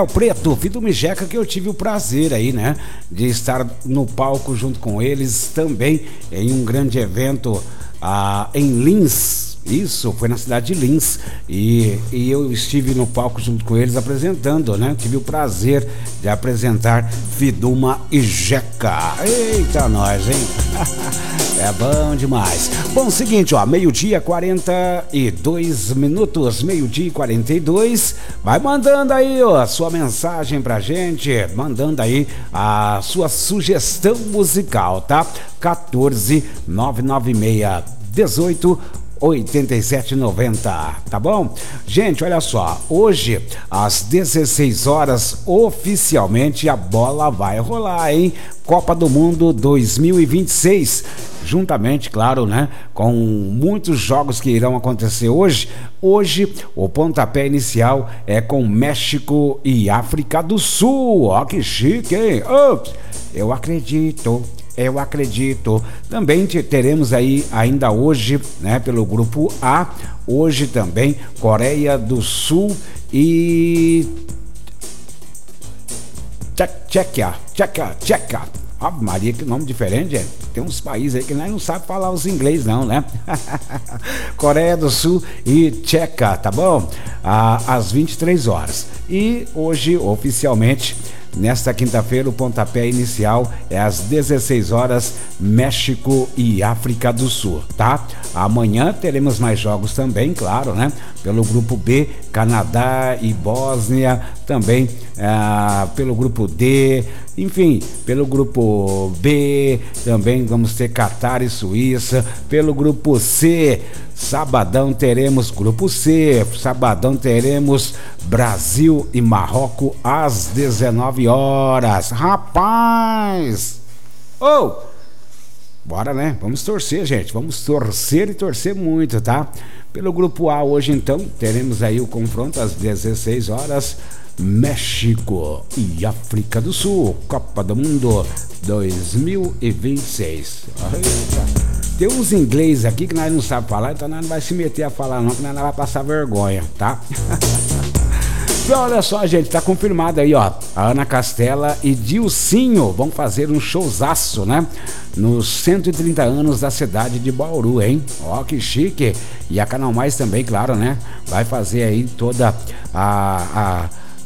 O Preto, Fido Mijeca, que eu tive o prazer aí, né, de estar no palco junto com eles também em um grande evento em Lins. Isso, foi na cidade de Lins e eu estive no palco junto com eles apresentando, né? Tive o prazer de apresentar Fiduma e Jeca. Eita, nós, hein? É bom demais. Bom, seguinte, ó, 12h42, meio-dia e 42. Vai mandando aí, ó, a sua mensagem pra gente, mandando aí a sua sugestão musical, tá? 14996188790, tá bom? Gente, olha só, hoje às 16 horas oficialmente a bola vai rolar, hein? Copa do Mundo 2026, juntamente, claro, né, com muitos jogos que irão acontecer hoje. Hoje o pontapé inicial é com México e África do Sul. Ó, que chique, hein? Ops, eu acredito. Também teremos aí ainda hoje, né, pelo grupo A, hoje também Coreia do Sul e Tchequia. Ave Maria, que nome diferente, gente. Tem uns países aí que nós não sabe falar os inglês não, né? Coreia do Sul e Tcheca, tá bom? Às 23 horas. E hoje, oficialmente, nesta quinta-feira, o pontapé inicial é às 16 horas, México e África do Sul, tá? Amanhã teremos mais jogos também, claro, né? Pelo grupo B, Canadá e Bósnia, também pelo grupo D, enfim, pelo grupo B, também vamos ter Catar e Suíça. Pelo grupo C, sabadão teremos grupo C, sabadão teremos Brasil e Marrocos às 19 horas. Rapaz! Bora, né? Vamos torcer, gente. Vamos torcer e torcer muito, tá? Pelo grupo A hoje, então, teremos aí o confronto às 16 horas. México e África do Sul, Copa do Mundo 2026. Eita. Tem uns inglês aqui que nós não sabemos falar, então nós não vai se meter a falar não, que nós não vai passar vergonha, tá? Então, olha só, gente, tá confirmado aí, ó, a Ana Castela e Dilcinho vão fazer um showzaço, né? Nos 130 anos da cidade de Bauru, hein? Ó, que chique! E a Canal Mais também, claro, né? Vai fazer aí toda a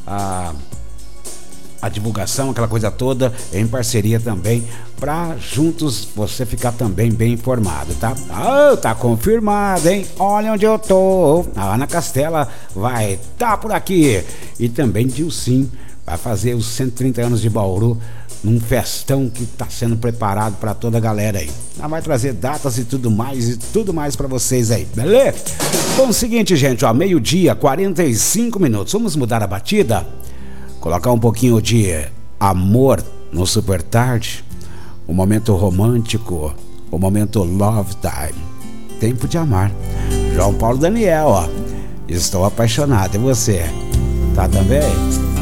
divulgação, aquela coisa toda, em parceria também, pra juntos você ficar também bem informado, tá? Tá confirmado, hein? Olha onde eu tô. A Ana Castela vai tá por aqui. E também Dilcinho vai fazer os 130 anos de Bauru num festão que tá sendo preparado para toda a galera aí. Ela vai trazer datas e tudo mais para vocês aí, beleza? Bom, seguinte, gente, ó, 12h45. Vamos mudar a batida? Colocar um pouquinho de amor no Super Tarde, o momento romântico, o momento love time, tempo de amar. João Paulo Daniel, ó, estou apaixonado, e você? Tá também?